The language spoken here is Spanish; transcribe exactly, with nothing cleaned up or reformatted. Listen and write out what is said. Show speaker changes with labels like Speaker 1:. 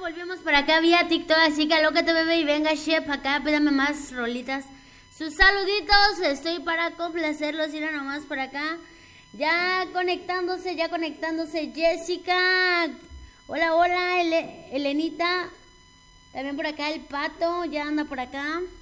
Speaker 1: volvimos por acá vía TikTok, así que alócate bebé y venga chef acá, pídame más rolitas. Sus saluditos, estoy para complacerlos, mira nomás por acá. Ya conectándose, ya conectándose Jessica. Hola, hola, Ele- Elenita. También por acá el Pato, ya anda por acá.